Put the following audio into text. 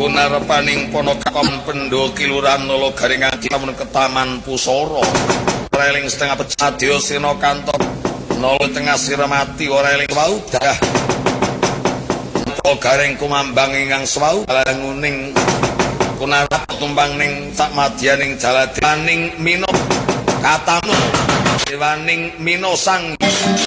Gunarepaning Ponakawan Pendho Kiluran Nolo Garingan Kilamun Ketaman Pusara Reling setengah pecah Diosina Kantor Nolo tengah Siramati Reling wau dah Garing kumambang ingkang swau nguning kunarap tumbang ning sak madyaning jaladaning mino katamu dewaning mino sang